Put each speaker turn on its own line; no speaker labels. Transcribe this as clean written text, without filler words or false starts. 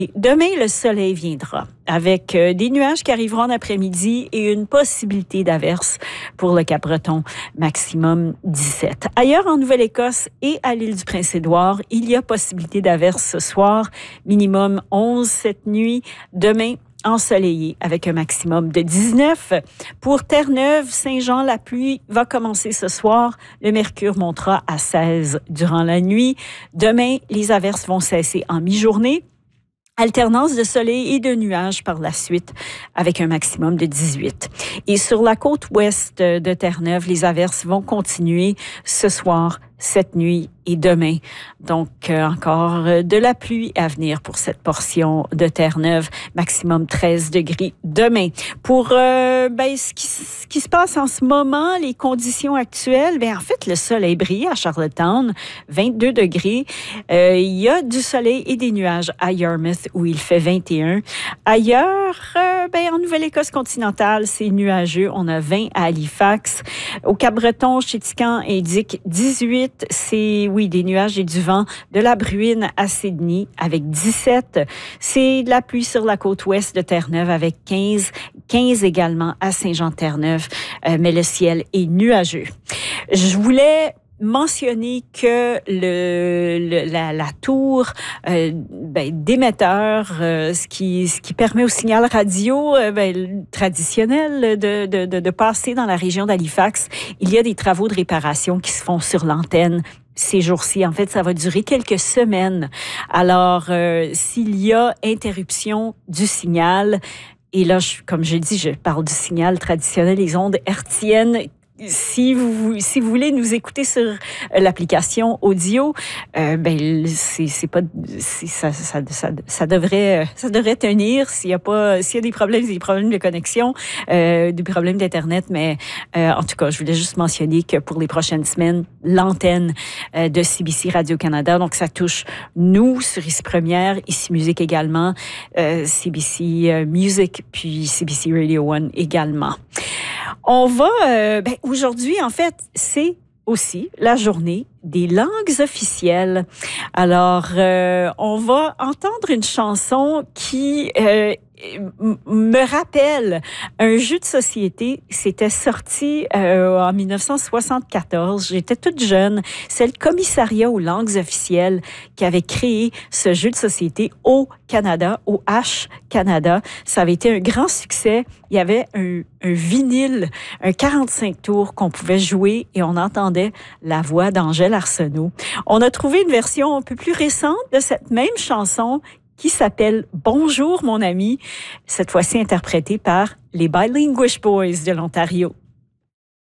Demain, le soleil viendra avec des nuages qui arriveront en après-midi et une possibilité d'averse pour le Cap-Breton, maximum 17. Ailleurs, en Nouvelle-Écosse et à l'île du Prince-Édouard, il y a possibilité d'averse ce soir, minimum 11 cette nuit. Demain, ensoleillé avec un maximum de 19. Pour Terre-Neuve, Saint-Jean, la pluie va commencer ce soir. Le mercure montera à 16 durant la nuit. Demain, les averses vont cesser en mi-journée. Alternance de soleil et de nuages par la suite avec un maximum de 18. Et sur la côte ouest de Terre-Neuve, les averses vont continuer ce soir, cette nuit et demain. Donc, encore de la pluie à venir pour cette portion de Terre-Neuve. Maximum 13 degrés demain. Pour ce qui se passe en ce moment, les conditions actuelles, en fait, le soleil brille à Charlottetown, 22 degrés. Il y a du soleil et des nuages à Yarmouth où il fait 21. Ailleurs, en Nouvelle-Écosse continentale, c'est nuageux. On a 20 à Halifax. Au Cap-Breton, chez Tican indique 18. C'est, oui, des nuages et du vent. De la bruine à Sydney avec 17. C'est de la pluie sur la côte ouest de Terre-Neuve avec 15. 15 également à Saint-Jean-de-Terre-Neuve. Mais le ciel est nuageux. Je voulais mentionner que la tour d'émetteur, ce qui permet au signal radio traditionnel de passer dans la région d'Halifax, il y a des travaux de réparation qui se font sur l'antenne ces jours-ci. En fait, ça va durer quelques semaines. Alors, s'il y a interruption du signal, et là, comme je dis, je parle du signal traditionnel, les ondes hertziennes. Si vous voulez nous écouter sur l'application audio, ça devrait tenir s'il y a des problèmes de connexion, des problèmes d'internet, mais en tout cas, je voulais juste mentionner que pour les prochaines semaines, l'antenne de CBC Radio-Canada, donc ça touche nous sur Ici Première, Ici Musique également, CBC Music, puis CBC Radio One également. On va, aujourd'hui, en fait, c'est aussi la journée des langues officielles. Alors, on va entendre une chanson qui me rappelle un jeu de société. C'était sorti en 1974. J'étais toute jeune. C'est le Commissariat aux langues officielles qui avait créé ce jeu de société au Canada, au H Canada. Ça avait été un grand succès. Il y avait un vinyle, un 45 tours qu'on pouvait jouer et on entendait la voix d'Angèle Arsenault. On a trouvé une version un peu plus récente de cette même chanson qui s'appelle « Bonjour, mon ami », cette fois-ci interprétée par les Bilinguish Boys de l'Ontario.